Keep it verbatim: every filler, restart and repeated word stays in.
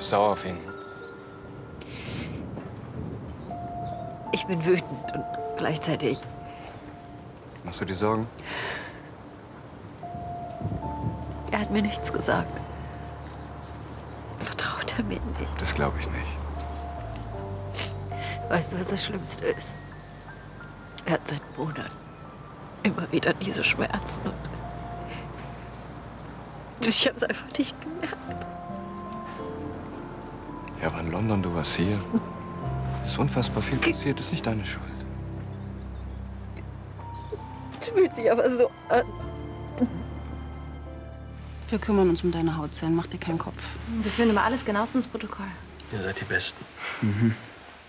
Sauer auf ihn. Ich bin wütend und gleichzeitig... Machst du dir Sorgen? Er hat mir nichts gesagt. Vertraut er mir nicht? Das glaube ich nicht. Weißt du, was das Schlimmste ist? Er hat seit Monaten immer wieder diese Schmerzen und ich habe es einfach nicht gemerkt. Ja, aber in London, du warst hier. Ist unfassbar viel passiert, ist nicht deine Schuld. Es fühlt sich aber so an. Wir kümmern uns um deine Hautzellen, mach dir keinen Kopf. Wir führen immer alles genauestens ins Protokoll. Ihr seid die Besten. Mhm.